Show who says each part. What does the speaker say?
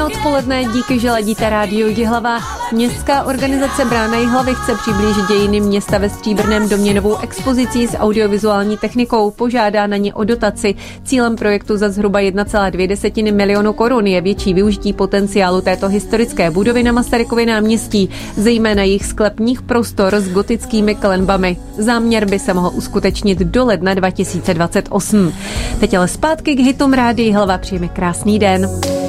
Speaker 1: Krásné odpoledne, díky, že ladíte rádio Jihlava. Městská organizace Brána Jihlavy chce přiblížit dějiny města ve Stříbrném domě novou expozicí s audiovizuální technikou. Požádá na ně o dotaci. Cílem projektu za zhruba 1,2 milionu korun je větší využití potenciálu této historické budovy na Masarykově náměstí, zejména jejich sklepních prostor s gotickými klenbami. Záměr by se mohl uskutečnit do ledna 2028. Teď ale zpátky k hitům rádia Jihlava. Přejeme krásný den.